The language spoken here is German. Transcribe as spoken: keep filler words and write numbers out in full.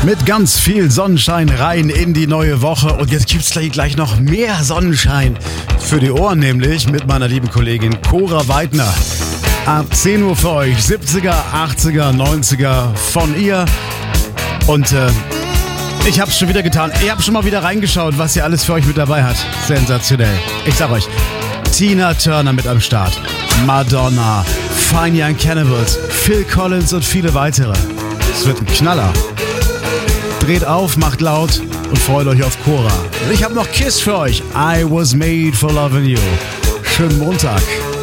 Mit ganz viel Sonnenschein rein in die neue Woche. Und jetzt gibt's gleich, gleich noch mehr Sonnenschein für die Ohren, nämlich mit meiner lieben Kollegin Cora Weidner. Ab zehn Uhr für euch siebziger, achtziger, neunziger von ihr. Und äh, ich hab's schon wieder getan. Ich hab schon mal wieder reingeschaut, was sie alles für euch mit dabei hat. Sensationell. Ich sag euch, Tina Turner mit am Start, Madonna, Fine Young Cannibals, Phil Collins und viele weitere. Es wird ein Knaller. Dreht auf, macht laut und freut euch auf Cora. Und ich habe noch Kiss für euch. I was made for loving you. Schönen Montag.